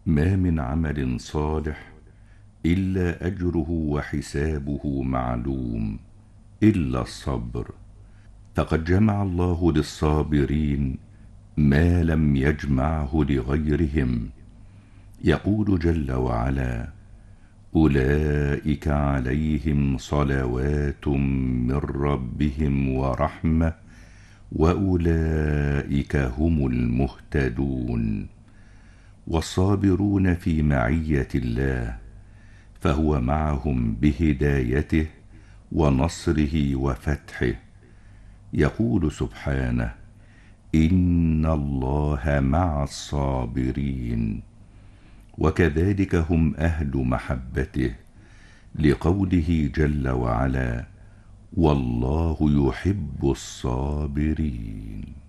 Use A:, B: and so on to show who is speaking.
A: ما من عمل صالح إلا أجره وحسابه معلوم إلا الصبر، فقد جمع الله للصابرين ما لم يجمعه لغيرهم. يقول جل وعلا: أولئك عليهم صلوات من ربهم ورحمة وأولئك هم المهتدون. والصابرون في معية الله، فهو معهم بهدايته ونصره وفتحه. يقول سبحانه: إن الله مع الصابرين. وكذلك هم أهل محبته، لقوله جل وعلا: والله يحب الصابرين.